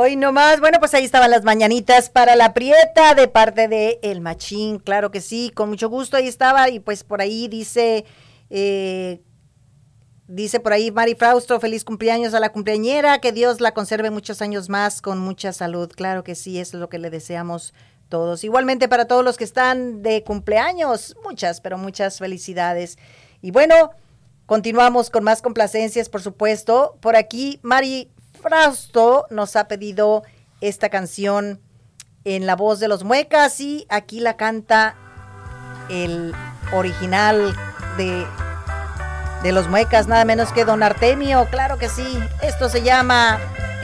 Hoy nomás, bueno, pues ahí estaban las mañanitas para la Prieta de parte de El Machín, claro que sí, con mucho gusto ahí estaba y pues por ahí dice por ahí Mari Frausto, feliz cumpleaños a la cumpleañera, que Dios la conserve muchos años más con mucha salud, claro que sí, eso es lo que le deseamos todos. Igualmente para todos los que están de cumpleaños, muchas, pero muchas felicidades. Y bueno, continuamos con más complacencias, por supuesto. Por aquí Mari Frausto nos ha pedido esta canción en la voz de los Muecas y aquí la canta el original de los Muecas, nada menos que Don Artemio, claro que sí. Esto se llama